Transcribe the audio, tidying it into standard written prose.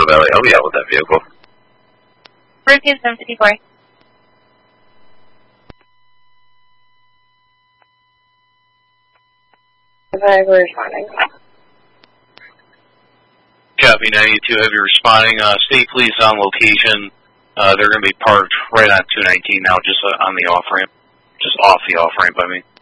Valley. I'll be out with that vehicle. Bridget 754. We're responding. Copy 92, heavy responding. State police on location. They're going to be parked right on 219 now, just on the off-ramp. Just off the off-ramp, I mean.